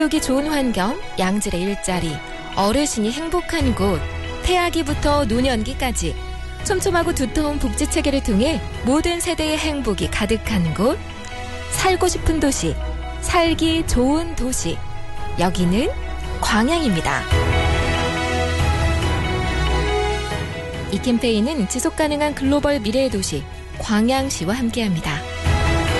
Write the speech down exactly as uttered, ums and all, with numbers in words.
여기 좋은 환경, 양질의 일자리, 어르신이 행복한 곳, 태아기부터 노년기까지 촘촘하고 두터운 복지체계를 통해 모든 세대의 행복이 가득한 곳, 살고 싶은 도시, 살기 좋은 도시, 여기는 광양입니다. 이 캠페인은 지속가능한 글로벌 미래의 도시 광양시와 함께합니다.